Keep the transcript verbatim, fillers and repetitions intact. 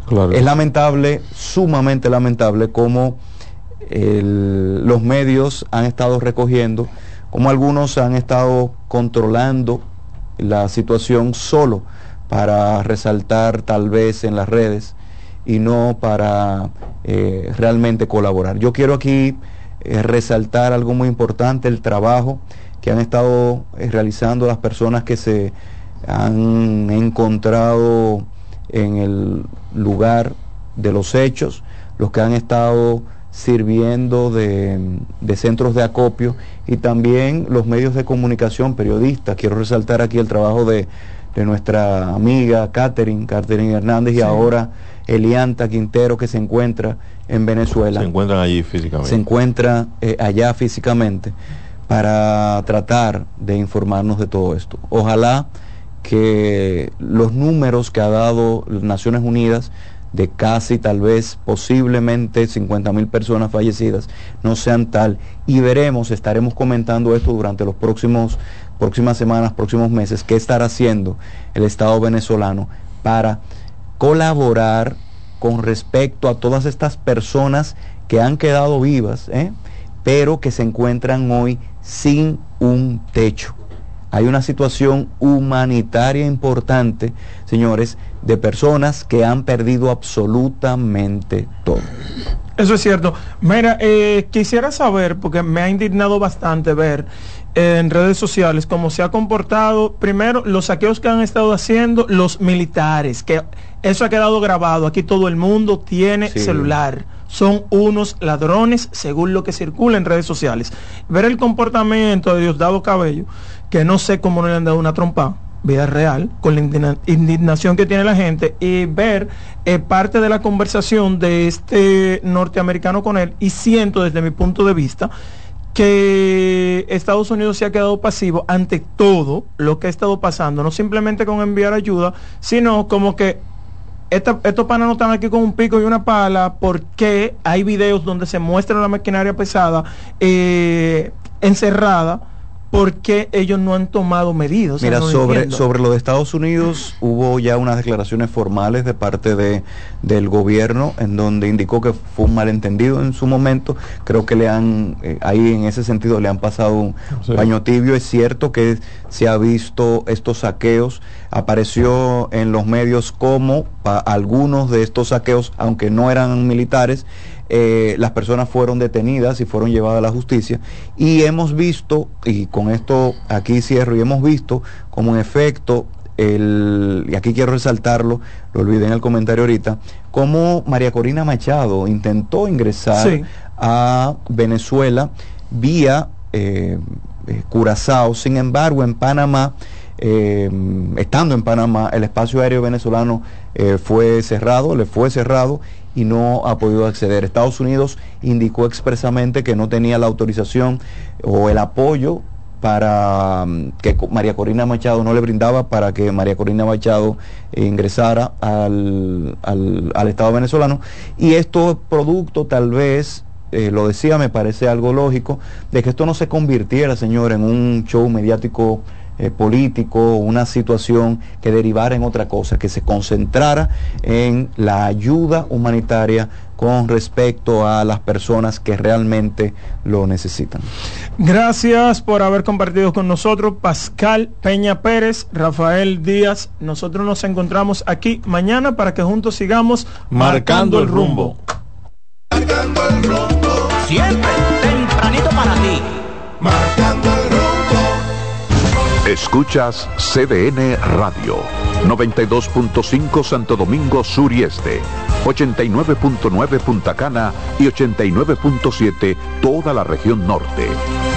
Claro. Es lamentable, sumamente lamentable, cómo el, los medios han estado recogiendo, cómo algunos han estado controlando la situación solo para resaltar tal vez en las redes y no para eh, realmente colaborar. Yo quiero aquí eh, resaltar algo muy importante, el trabajo que han estado eh, realizando las personas que se han encontrado en el lugar de los hechos, los que han estado sirviendo de, de centros de acopio, y también los medios de comunicación, periodistas. Quiero resaltar aquí el trabajo de, de nuestra amiga Catherine, Catherine Hernández, y sí, ahora Elianta Quintero, que se encuentra en Venezuela. Se encuentran allí físicamente. Se encuentra eh, allá físicamente para tratar de informarnos de todo esto. Ojalá que los números que ha dado Naciones Unidas de casi, tal vez, posiblemente cincuenta mil personas fallecidas, no sean tal, y veremos, estaremos comentando esto durante los próximos, próximas semanas, próximos meses, qué estará haciendo el Estado venezolano para colaborar con respecto a todas estas personas que han quedado vivas, ¿eh? pero que se encuentran hoy sin un techo. Hay una situación humanitaria importante, señores, de personas que han perdido absolutamente todo. Eso es cierto. Mira, eh, quisiera saber, porque me ha indignado bastante ver eh, en redes sociales cómo se ha comportado, primero, los saqueos que han estado haciendo los militares, que eso ha quedado grabado. Aquí todo el mundo tiene sí. celular. Son unos ladrones, según lo que circula en redes sociales. Ver el comportamiento de Diosdado Cabello, que no sé cómo no le han dado una trompa, vida real, con la indigna, indignación que tiene la gente, y ver eh, parte de la conversación de este norteamericano con él, y siento desde mi punto de vista que Estados Unidos se ha quedado pasivo ante todo lo que ha estado pasando, no simplemente con enviar ayuda, sino como que Esta, estos panas no están aquí con un pico y una pala, porque hay videos donde se muestra la maquinaria pesada eh, encerrada, porque ellos no han tomado medidas. Mira, no sobre, sobre lo de Estados Unidos, hubo ya unas declaraciones formales de parte de del gobierno, en donde indicó que fue un malentendido en su momento. Creo que le han, eh, ahí en ese sentido le han pasado un sí. paño tibio. Es cierto que se ha visto estos saqueos, apareció en los medios como pa, algunos de estos saqueos, aunque no eran militares, Eh, las personas fueron detenidas y fueron llevadas a la justicia, y hemos visto, y con esto aquí cierro, y hemos visto como en efecto, el, y aquí quiero resaltarlo, lo olvidé en el comentario ahorita, como María Corina Machado intentó ingresar sí. a Venezuela vía eh, eh, Curazao. Sin embargo, en Panamá, eh, estando en Panamá, el espacio aéreo venezolano eh, fue cerrado, le fue cerrado, y no ha podido acceder. Estados Unidos indicó expresamente que no tenía la autorización o el apoyo para um, que María Corina Machado, no le brindaba para que María Corina Machado eh, ingresara al, al, al Estado venezolano, y esto es producto, tal vez, eh, lo decía, me parece algo lógico, de que esto no se convirtiera, señor, en un show mediático Eh, político, una situación que derivara en otra cosa, que se concentrara en la ayuda humanitaria con respecto a las personas que realmente lo necesitan. Gracias por haber compartido con nosotros, Pascal Peña Pérez, Rafael Díaz. Nosotros nos encontramos aquí mañana para que juntos sigamos marcando, marcando el rumbo. Marcando el rumbo. Siempre tempranito para ti. Marcando el rumbo. Escuchas C D N Radio, noventa y dos punto cinco Santo Domingo Sur y Este, ochenta y nueve punto nueve Punta Cana y ochenta y nueve punto siete toda la región norte.